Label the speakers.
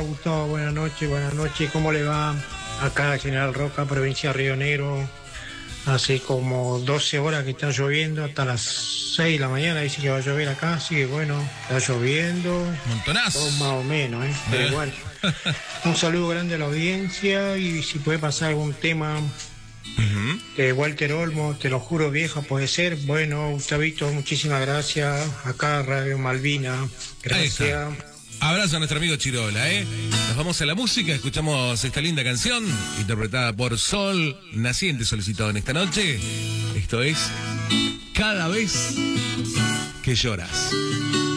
Speaker 1: Gustavo, buenas noches, ¿cómo le va? Acá General Roca, provincia de Río Negro, hace como 12 horas que está lloviendo, hasta las 6 de la mañana dice que va a llover acá, así que bueno, está lloviendo.
Speaker 2: Montonazo.
Speaker 1: Todo más o menos, pero bueno. Un saludo grande a la audiencia y si puede pasar algún tema de Walter Olmo, te lo juro vieja, puede ser. Bueno, Gustavito, muchísimas gracias. Acá Radio Malvina, gracias.
Speaker 2: Abrazo a nuestro amigo Chirola, ¿eh? Nos vamos a la música, escuchamos esta linda canción, interpretada por Sol Naciente, solicitado en esta noche. Esto es Cada vez que lloras.